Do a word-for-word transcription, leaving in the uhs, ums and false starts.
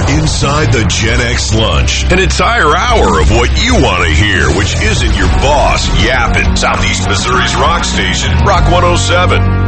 Inside the Gen X Lunch, an entire hour of what you want to hear, which isn't your boss yapping. Southeast Missouri's rock station, Rock one oh seven.